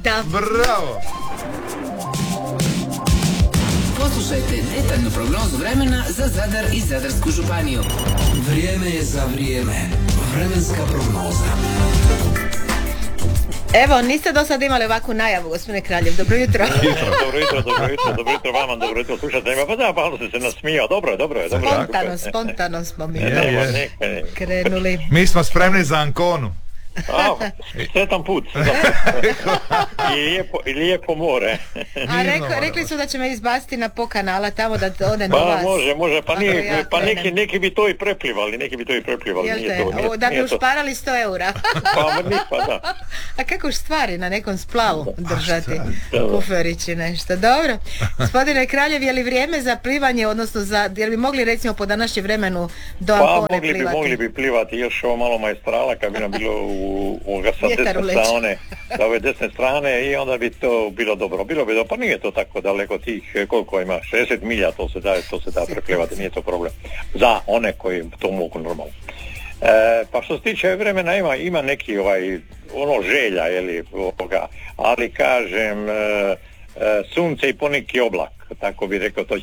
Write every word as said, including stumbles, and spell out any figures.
Da. Bravo. Poslušajte detaljnu prognozu vremena za Zadar i Zadarsku županiju. Vrijeme je za vrijeme. Vremenska prognoza. Evo, niste do sada imali ovakvu najavu, gospodine Kraljev. Dobro jutro. Dobro jutro, dobro jutro, dobro jutro vama, dobro jutro slušateljima. Pa da, pa onda se nasmijao. Dobro je, dobro je. Dobro je. Spontano, spontano smo mi Je, je. krenuli. Mi smo spremni za Anconu. A, sretan put. Sretan put. I lijepo, i lijepo more. A reko, rekli su da će me izbaciti na po kanala tamo da ode na Pa vas. može, može, pa, nije, ja pa neki, krenem. neki bi to i preplivali, neki bi to i preplivali. Jel Nije te? to, nije, O, da bi nije to. ušparali sto eura. Pa ni, pa da. A kako už stvari na nekom splavu držati? Da. Kuferići nešto. Dobro. Gospodine Kraljev, je li vrijeme za plivanje, odnosno za, jel bi mogli recimo po današnjem vremenu do Pa Ancone mogli bi, plivati? mogli bi plivati još ovo malo majstrala kad bi nam bilo u, u sa Vjetar u desne leđa. strane, sa ove desne strane i onda bi to bilo dobro. Bilo bi dobro, pa nije to tako daleko tih, koliko ima, šezdeset milja, to se da, to se da preplivati, nije to problem. Za one koji to mogu normalno. E, pa što se tiče vremena ima, ima neki ovaj, ono želja, jeli, ovoga, ali kažem, e, e, sunce i poneki oblak, tako bi rekao, to